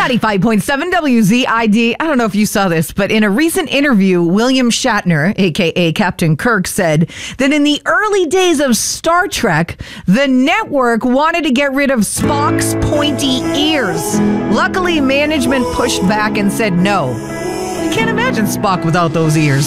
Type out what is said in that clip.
95.7 WZID. I don't know if you saw this, but in a recent interview, William Shatner, a.k.a. Captain Kirk, said that in the early days of Star Trek, the network wanted to get rid of Spock's pointy ears. Luckily, management pushed back and said no. I can't imagine Spock without those ears.